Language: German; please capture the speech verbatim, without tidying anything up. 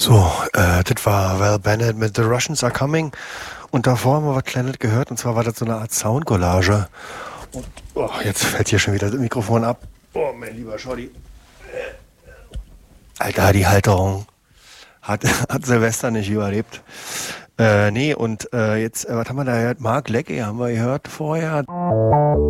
So, äh, das war Val Bennett mit The Russians Are Coming. Und davor haben wir was Kleines gehört. Und zwar war das so eine Art Soundcollage. Und oh, jetzt fällt hier schon wieder das Mikrofon ab. Oh, mein lieber Schotti. Alter, die Halterung hat, hat Silvester nicht überlebt. Äh, nee, und äh, jetzt, äh, was haben wir da gehört? Mark Leckie haben wir gehört vorher.